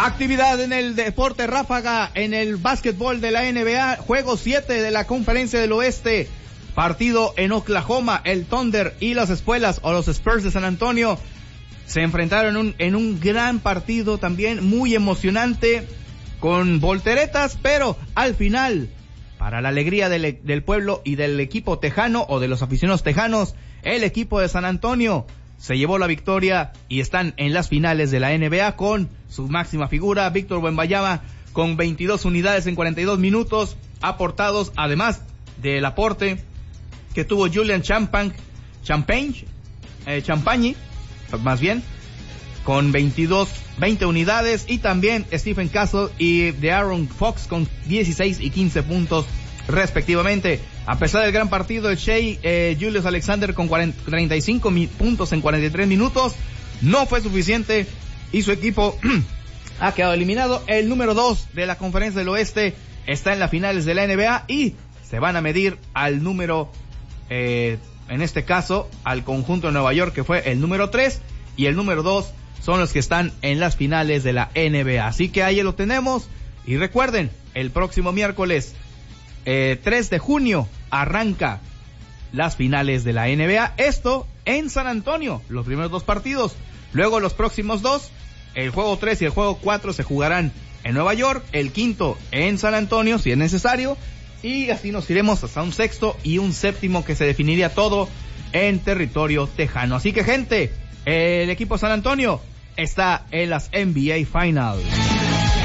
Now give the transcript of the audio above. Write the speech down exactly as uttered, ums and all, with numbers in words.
Actividad en el deporte ráfaga, en el básquetbol de la N B A, juego siete de la Conferencia del Oeste, partido en Oklahoma. El Thunder y las espuelas o los Spurs de San Antonio se enfrentaron en un, en un gran partido también muy emocionante, con volteretas, pero al final, para la alegría del, del pueblo y del equipo tejano o de los aficionados tejanos, el equipo de San Antonio se llevó la victoria y están en las finales de la N B A con su máxima figura, Víctor Wembanyama, con veintidós unidades en cuarenta y dos minutos, aportados además del aporte que tuvo Julian Champagne, Champagne, eh, Champagne, más bien, con veintidós, veinte unidades, y también Stephen Castle y De'Aaron Fox con dieciséis y quince puntos respectivamente. A pesar del gran partido de Shai eh, Julius Alexander con cuarenta, treinta y cinco mi, puntos en cuarenta y tres minutos, no fue suficiente y su equipo ha quedado eliminado. El número dos de la Conferencia del Oeste está en las finales de la N B A y se van a medir al número, eh, en este caso, al conjunto de Nueva York, que fue el número tres, y el número dos son los que están en las finales de la N B A. Así que ahí lo tenemos. Y recuerden, el próximo miércoles eh, tres de junio arranca las finales de la N B A. Esto en San Antonio, los primeros dos partidos. Luego los próximos dos, el juego tres y el juego cuatro se jugarán en Nueva York, el quinto en San Antonio si es necesario, y así nos iremos hasta un sexto y un séptimo que se definiría todo en territorio tejano. Así que, gente, el equipo San Antonio está en las N B A Finals.